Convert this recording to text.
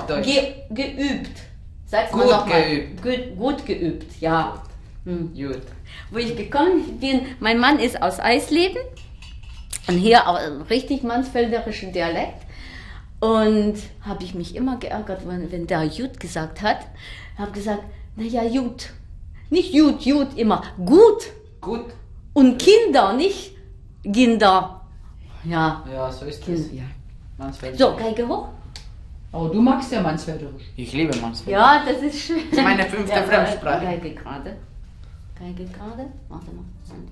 Hochdeutsch. Geübt. Sag's Gut mal noch mal. geübt. Gut geübt, ja. Gut. Wo ich gekommen bin, mein Mann ist aus Eisleben und hier auch richtig mansfelderischen Dialekt. Und habe ich mich immer geärgert, wenn der Jut gesagt hat. Habe gesagt, naja, Jut. Nicht Jut, Jut immer. Gut. Gut. Und Kinder, nicht Kinder. Ja. Ja, so ist Kind, es. ja. Mansfeld. So, Geige hoch. Oh, du magst ja Mansfelderisch. Ich liebe Mansfeld. Ja, das ist schön. Das ist meine 5. Fremdsprache. Geige gerade. Geige gerade. Warte mal.